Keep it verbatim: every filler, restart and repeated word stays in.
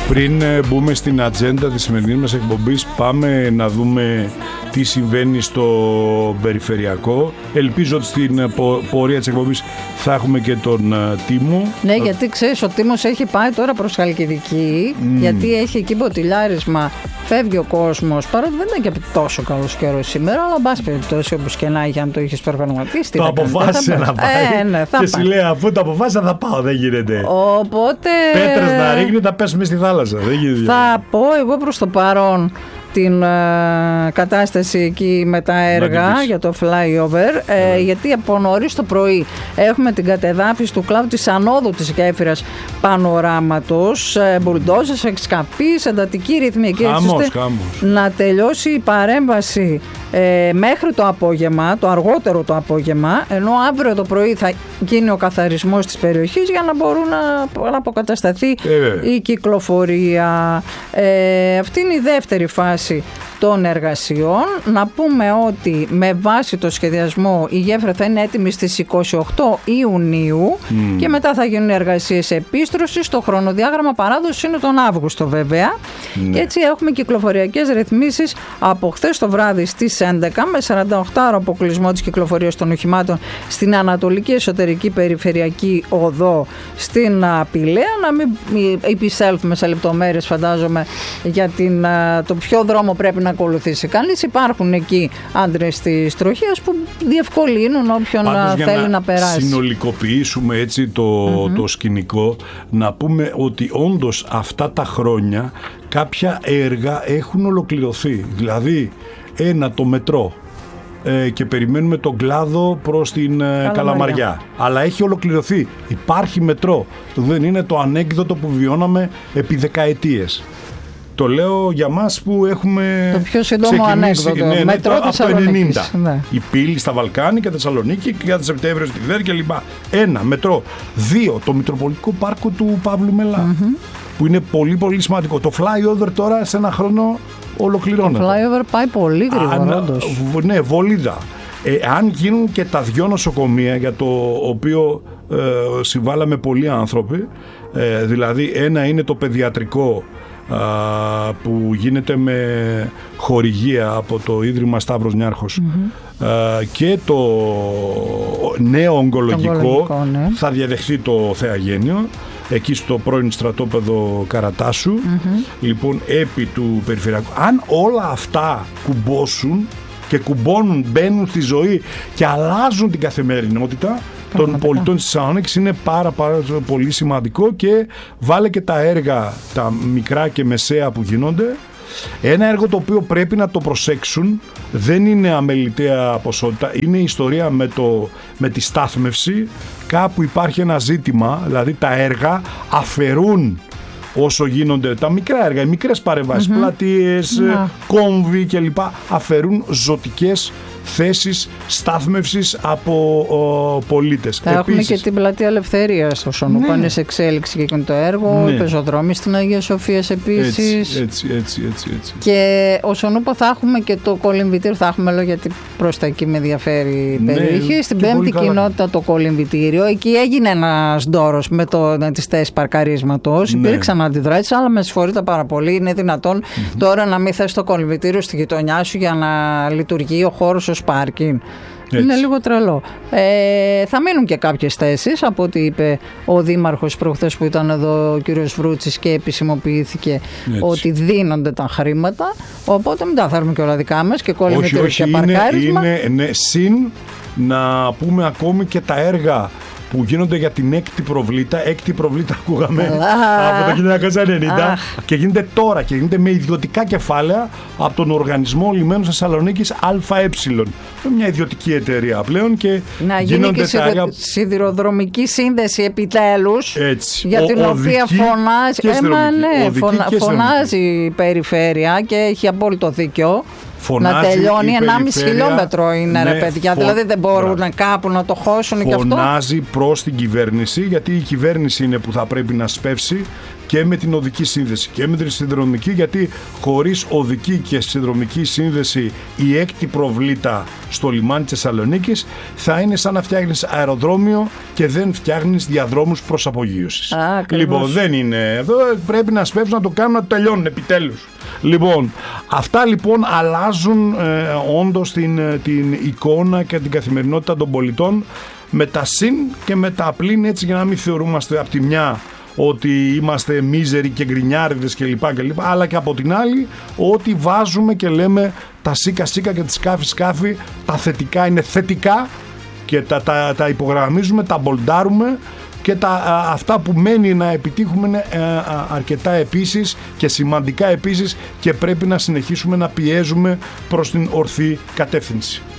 Πριν μπούμε στην ατζέντα της σημερινής μας εκπομπής, πάμε να δούμε τι συμβαίνει στο περιφερειακό. Ελπίζω ότι στην πορεία της εκπομπής θα έχουμε και τον Τίμο. Ναι, γιατί ξέρεις, ο Τίμος έχει πάει τώρα προς Χαλκιδική, mm. γιατί έχει εκεί ποτηλιάρισμα. Φεύγει ο κόσμος, παρότι δεν ήταν και τόσο καλός καιρός σήμερα, αλλά εν πάση περιπτώσει, όπως και να έχει, αν το είχες προγραμματίσει. Το αποφάσισε να πάει. Ε, ναι, θα και πάει. Σου λέει, αφού το αποφάσισα, θα πάω. Δεν γίνεται. Οπότε. Πέτρες να ρίχνει, θα πέσουμε στη θάλασσα. Δεν γίνεται. Θα πω εγώ προς το παρόν την uh, κατάσταση εκεί με τα έργα για το flyover, ε, γιατί από νωρίς το πρωί έχουμε την κατεδάφιση του κλάδου της ανόδου της γέφυρας Πανοράματος, ε, μπουλντόζες, εξκαπής, εντατική ρυθμική, χαμός, να τελειώσει η παρέμβαση ε, μέχρι το απόγευμα, το αργότερο το απόγευμα, ενώ αύριο το πρωί θα γίνει ο καθαρισμός της περιοχής για να μπορούν να, να αποκατασταθεί ε, η κυκλοφορία. Ε, αυτή είναι η δεύτερη φάση των εργασιών. Να πούμε ότι με βάση το σχεδιασμό η γέφυρα θα είναι έτοιμη στις είκοσι οκτώ Ιουνίου mm. και μετά θα γίνουν εργασίες επίστρωσης. Το χρονοδιάγραμμα παράδοσης είναι τον Αύγουστο βέβαια. Mm. Και έτσι έχουμε κυκλοφοριακές ρυθμίσεις από χθες το βράδυ στις έντεκα με σαράντα οκτώ ωρο αποκλεισμό της κυκλοφορίας των οχημάτων στην Ανατολική Εσωτερική Περιφερειακή Οδό στην Πηλαία. Να μην επισέλθουμε σε λεπτομέρειες, φαντάζομαι, για την, το ποιο δρόμο πρέπει να ακολουθήσει κανείς. Υπάρχουν εκεί άντρες της τροχίας που διευκολύνουν όποιον Πάντως, θέλει να, να περάσει. Συνολικοποιήσουμε έτσι το, mm-hmm. το σκηνικό, να πούμε ότι όντως αυτά τα χρόνια κάποια έργα έχουν ολοκληρωθεί. Δηλαδή ένα το μετρό ε, και περιμένουμε τον κλάδο προς την Καλαμαριά. Καλαμαριά. Αλλά έχει ολοκληρωθεί. Υπάρχει μετρό. Δεν είναι το ανέκδοτο που βιώναμε επί δεκαετίες. Το λέω για μας που έχουμε το πιο σύντομο ανέκδοτο. Ναι, μετρό ναι, από το ενενήντα. Ναι. Η πύλη στα Βαλκάνικα, Θεσσαλονίκη και για το Σεπτέμβριο στη Δέρ και λοιπά. Ένα, μετρό. Δύο, το Μητροπολιτικό Πάρκο του Παύλου Μελά. Mm-hmm. Που είναι πολύ πολύ σημαντικό. Το flyover τώρα σε ένα χρόνο ολοκληρώνεται. Το flyover πάει πολύ γρήγορα, όντως. Ναι, βολίδα. Ε, αν γίνουν και τα δυο νοσοκομεία, για το οποίο ε, συμβάλαμε πολλοί άνθρωποι, ε, δηλαδή ένα είναι το παιδιατρικό, Uh, που γίνεται με χορηγία από το Ίδρυμα Σταύρος Νιάρχος, mm-hmm. uh, και το νέο ογκολογικό, ογκολογικό ναι. θα διαδεχθεί το Θεαγένιο εκεί στο πρώην στρατόπεδο Καρατάσου, mm-hmm. λοιπόν επί του περιφερειακού. Αν όλα αυτά κουμπώσουν και κουμπώνουν, μπαίνουν στη ζωή και αλλάζουν την καθημερινότητα των πολιτών της Θεσσαλονίκης, είναι πάρα, πάρα πολύ σημαντικό. Και βάλε και τα έργα τα μικρά και μεσαία που γίνονται. Ένα έργο το οποίο πρέπει να το προσέξουν, δεν είναι αμεληταία ποσότητα, είναι η ιστορία με, το, με τη στάθμευση. Κάπου υπάρχει ένα ζήτημα, δηλαδή τα έργα αφαιρούν όσο γίνονται τα μικρά έργα, οι μικρές παρεμβάσεις, mm-hmm. πλατείες, yeah. κόμβοι κλπ. Αφαιρούν ζωτικές θέσεις στάθμευσης από ο, πολίτες. Θα Επίσης, έχουμε και την πλατεία Ελευθερίας στο Σονούπα, είναι σε εξέλιξη και το έργο, ναι. οι πεζοδρόμοι στην Αγία Σοφίας επίσης. Έτσι, έτσι, έτσι, έτσι, έτσι. Και ο Σονούπα θα έχουμε και το κολυμβητήριο, θα έχουμε λόγω γιατί προς τα εκεί με ενδιαφέρει ναι, περιοχή. Στην πέμπτη κοινότητα το κολυμβητήριο, εκεί έγινε ένας ντόρος με, με τις θέσεις παρκαρίσματος, ναι. υπήρξαν αντιδράσεις, αλλά με συγχωρείτε πάρα πολύ, είναι δυνατόν mm-hmm. τώρα να μην θες το κολυμβητήριο στη γειτονιά σου για να λειτουργεί ο χώρος ως πάρκινγκ. Είναι λίγο τρελό. Ε, θα μείνουν και κάποιες θέσεις από ό,τι είπε ο Δήμαρχος προχθές που ήταν εδώ, ο κύριος Βρούτσης, και επισημοποιήθηκε έτσι. Ότι δίνονται τα χρήματα. Οπότε μην τα θέλουμε και όλα δικά μας και κολυμβητήριο και παρκάρισμα. Είναι, είναι ναι, συν να πούμε ακόμη και τα έργα που γίνονται για την έκτη προβλήτα. Έκτη προβλήτα ακούγαμε από το χίλια εννιακόσια ενενήντα και γίνεται τώρα και γίνεται με ιδιωτικά κεφάλαια από τον Οργανισμό Λιμένου Θεσσαλονίκης ΑΕ. Μια ιδιωτική εταιρεία πλέον και να γίνει και σιδη... έργα... σιδηροδρομική σύνδεση επιτέλους, έτσι, για ο, την οδική οποία φωνάζει, έμα, ναι, φωνα... φωνάζει η περιφέρεια και έχει απόλυτο δίκιο. Φωνάζει να τελειώνει η ενάμιση χιλιόμετρο είναι, ναι, ρε παιδιά. Φω... Δηλαδή δεν μπορούν Μπράβο. κάπου να το χώσουν και αυτό. Φωνάζει προς την κυβέρνηση, γιατί η κυβέρνηση είναι που θα πρέπει να σπεύσει και με την οδική σύνδεση και με την συνδρομική, γιατί χωρίς οδική και συνδρομική σύνδεση η έκτη προβλήτα στο λιμάνι της Θεσσαλονίκης θα είναι σαν να φτιάχνεις αεροδρόμιο και δεν φτιάχνεις διαδρόμους προς απογείωσης. Α, λοιπόν, δεν είναι εδώ, πρέπει να σπεύσουν να το κάνουν, να το τελειώνουν επιτέλους. Λοιπόν, αυτά λοιπόν αλλάζουν ε, όντως την, την εικόνα και την καθημερινότητα των πολιτών, με τα συν και με τα πλήν, έτσι, για να μην θεωρούμαστε από τη μια ότι είμαστε μίζεροι και γκρινιάριδες κλπ, κλπ, αλλά και από την άλλη ότι βάζουμε και λέμε τα σίκα σίκα και τη σκάφη σκάφη, τα θετικά είναι θετικά και τα, τα, τα υπογραμμίζουμε, τα μπολντάρουμε, και τα, α, αυτά που μένει να επιτύχουμε είναι α, α, αρκετά επίσης και σημαντικά επίσης, και πρέπει να συνεχίσουμε να πιέζουμε προς την ορθή κατεύθυνση.